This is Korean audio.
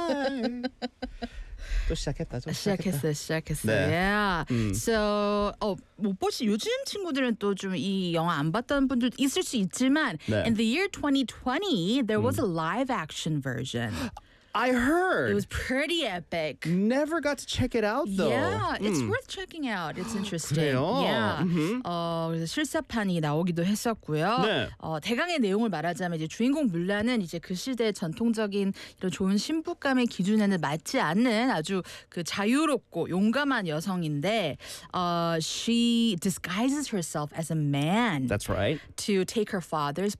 Bye. 또 시작했다. 시작했어요. 네. Yeah. So, 못 보시 요즘 친구들은 또 좀 이 영화 안 봤던 분들도 있을 수 있지만 네. in the year 2020 there was a live action version. I heard. It was pretty epic. Never got to check it out though. Yeah, it's worth checking out. It's interesting. 그래요? Yeah. 그래서 실사판이 나오기도 했었고요. 네. 대강의 내용을 말하자면 이제 주인공 뮬라는 이제 그 시대의 전통적인 이런 좋은 신부감의 기준에는 맞지 않는 아주 그 자유롭고 용감한 여성인데, she disguises herself as a man That's right. to take her father's